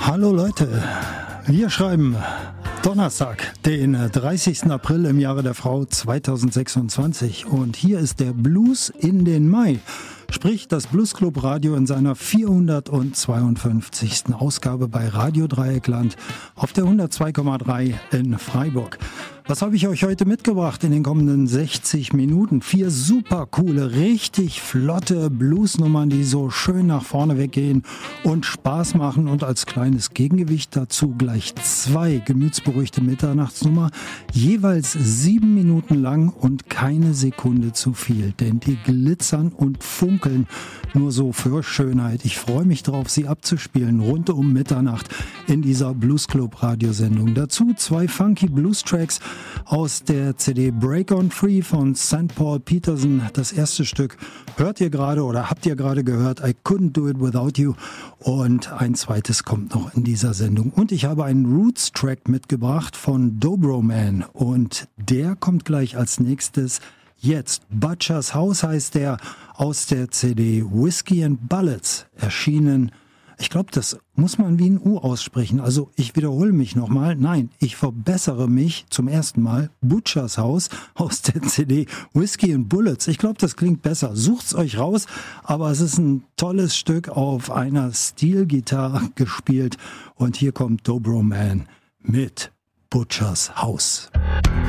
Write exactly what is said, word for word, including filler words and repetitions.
Hallo Leute, wir schreiben Donnerstag, den dreißigsten April im Jahre der Frau zweitausendsechsundzwanzig und hier ist der Blues in den Mai, sprich das Bluesclub Radio in seiner vierhundertzweiundfünfzigsten Ausgabe bei Radio Dreieckland auf der hundertzwei Komma drei in Freiburg. Was habe ich euch heute mitgebracht in den kommenden sechzig Minuten? Vier super coole, richtig flotte Bluesnummern, die so schön nach vorne weggehen und Spaß machen und als kleines Gegengewicht dazu gleich zwei gemütsberuhigte Mitternachtsnummer, jeweils sieben Minuten lang und keine Sekunde zu viel, denn die glitzern und funkeln nur so für Schönheit. Ich freue mich drauf, sie abzuspielen rund um Mitternacht in dieser Bluesclub Radiosendung. Dazu zwei funky Blues-Tracks aus der C D Break on Free von Sankt Paul Peterson. Das erste Stück hört ihr gerade oder habt ihr gerade gehört, I Couldn't Do It Without You. Und ein zweites kommt noch in dieser Sendung. Und ich habe einen Roots-Track mitgebracht von Dobro Man. Und der kommt gleich als nächstes. Jetzt, Butchers House heißt der, aus der C D Whiskey and Bullets, erschienen. Ich glaube, das muss man wie ein U aussprechen. Also ich wiederhole mich nochmal. Nein, ich verbessere mich zum ersten Mal. Butchers House aus der C D Whiskey and Bullets. Ich glaube, das klingt besser. Sucht's euch raus. Aber es ist ein tolles Stück auf einer Steel-Gitarre gespielt. Und hier kommt Dobro Man mit Butchers House.